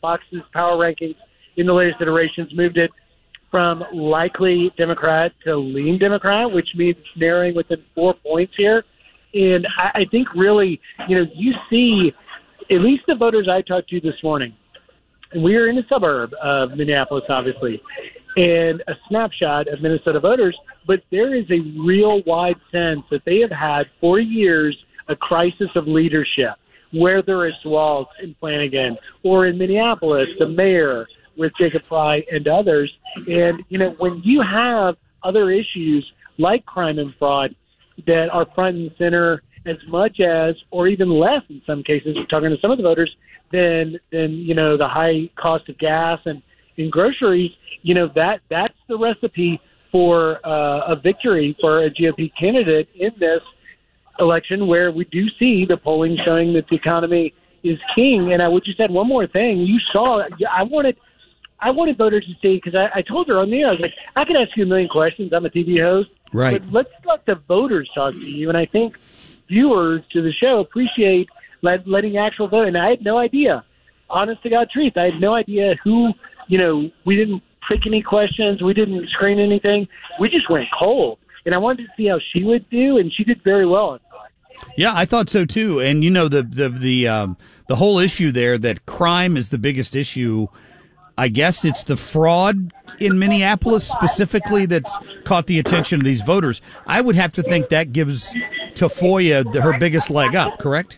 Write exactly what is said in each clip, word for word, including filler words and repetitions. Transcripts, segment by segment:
Fox's power rankings in the latest iterations moved it from likely Democrat to lean Democrat, which means narrowing within four points here. And I, I think really, you know, you see at least the voters I talked to this morning, and we are in a suburb of Minneapolis, obviously, and a snapshot of Minnesota voters, but there is a real wide sense that they have had for years a crisis of leadership, whether it's Walz and Flanagan or in Minneapolis, the mayor with Jacob Frey and others. And, you know, when you have other issues like crime and fraud that are front and center as much as, or even less in some cases, talking to some of the voters, than, than you know, the high cost of gas and in groceries, you know, that that's the recipe for uh, a victory for a G O P candidate in this election, where we do see the polling showing that the economy is king. And I would just add one more thing. You saw, I wanted, I wanted voters to see, because I, I told her on the air, I was like, I can ask you a million questions. I'm a T V host. Right. But let's let the voters talk to you. And I think viewers to the show appreciate let, letting actual vote. And I had no idea, honest to God truth, I had no idea who, you know, we didn't pick any questions. We didn't screen anything. We just went cold. And I wanted to see how she would do, and she did very well. Yeah, I thought so too. And you know, the the the um, the whole issue there, that crime is the biggest issue. I guess it's the fraud in Minneapolis specifically that's caught the attention of these voters. I would have to think that gives Tafoya the, her biggest leg up. Correct?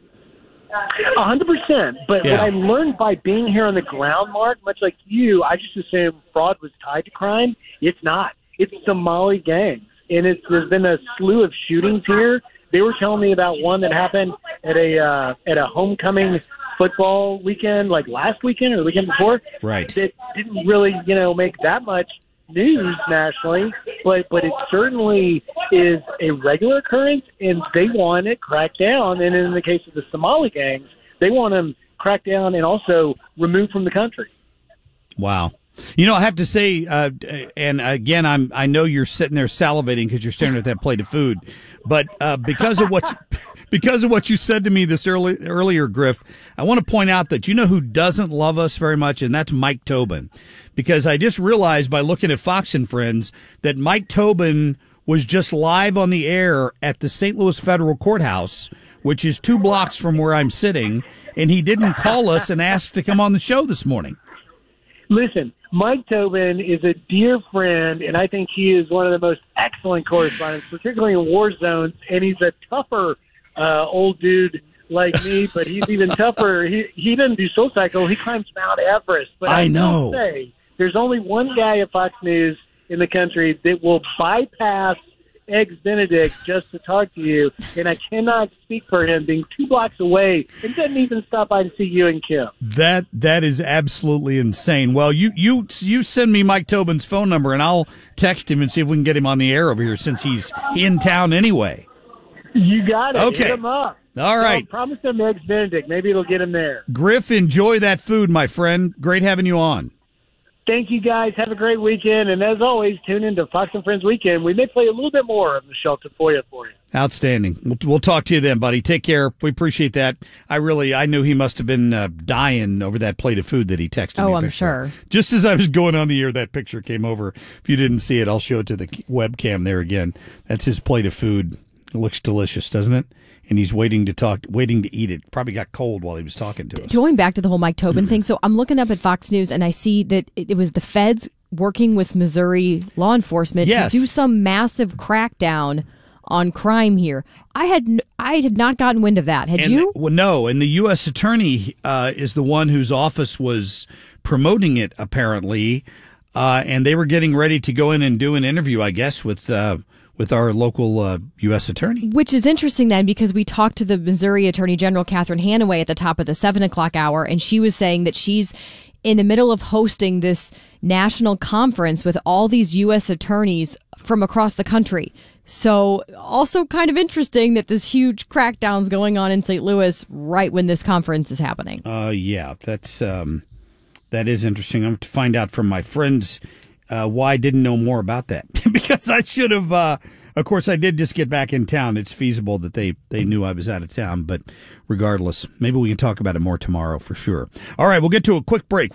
A hundred percent. But Yeah. what I learned by being here on the ground, Mark, much like you, I just assumed fraud was tied to crime. It's not. It's Somali gangs. And it's, there's been a slew of shootings here. They were telling me about one that happened at a uh, at a homecoming football weekend, like last weekend or the weekend before. Right. That didn't really, you know, make that much news nationally, but but it certainly is a regular occurrence, and they want it cracked down. And in the case of the Somali gangs, they want them cracked down and also removed from the country. Wow. You know, I have to say, uh, and again, I'm, I know you're sitting there salivating because you're staring at that plate of food, but uh, because of what, because of what you said to me this early, earlier, Griff, I want to point out that you know who doesn't love us very much, and that's Mike Tobin, because I just realized by looking at Fox and Friends that Mike Tobin was just live on the air at the Saint Louis Federal Courthouse, which is two blocks from where I'm sitting, and he didn't call us and ask to come on the show this morning. Listen, Mike Tobin is a dear friend, and I think he is one of the most excellent correspondents, particularly in war zones, and he's a tougher uh, old dude like me, but he's even tougher. He he doesn't do Soul Cycle. He climbs Mount Everest. But I, I know. will say, there's only one guy at Fox News in the country that will bypass Eggs Benedict just to talk to you, and I cannot speak for him being two blocks away and doesn't even stop by to see you and Kim. That that is absolutely insane. Well, you you you send me Mike Tobin's phone number, and I'll text him and see if we can get him on the air over here, since he's in town anyway. You got it. Okay. Hit him up. All right. So promise him Eggs Benedict. Maybe it'll get him there. Griff, enjoy that food, my friend. Great having you on. Thank you, guys. Have a great weekend. And as always, tune into Fox and Friends Weekend. We may play a little bit more of Michelle Tafoya for you. Outstanding. We'll, we'll talk to you then, buddy. Take care. We appreciate that. I really, I knew he must have been uh, dying over that plate of food that he texted oh, me. I'm picture. sure. Just as I was going on the air, that picture came over. If you didn't see it, I'll show it to the webcam there again. That's his plate of food. It looks delicious, doesn't it? And he's waiting to talk, waiting to eat it. Probably got cold while he was talking to us. Going back to the whole Mike Tobin thing, so I'm looking up at Fox News and I see that it, it was the feds working with Missouri law enforcement Yes. to do some massive crackdown on crime here. I had n- I had not gotten wind of that. Had and, you? Well, no. And the U S attorney uh, is the one whose office was promoting it, apparently. Uh, and they were getting ready to go in and do an interview, I guess, with uh, with our local uh, U S attorney. Which is interesting then, because we talked to the Missouri Attorney General, Catherine Hanaway, at the top of the seven o'clock hour, and she was saying that she's in the middle of hosting this national conference with all these U S attorneys from across the country. So also kind of interesting that this huge crackdown's going on in Saint Louis right when this conference is happening. Uh, yeah, that's um, that is interesting. I'm going to find out from my friends uh, why I didn't know more about that. Because I should have, uh, of course, I did just get back in town. It's feasible that they, they knew I was out of town, but regardless, maybe we can talk about it more tomorrow for sure. All right, we'll get to a quick break.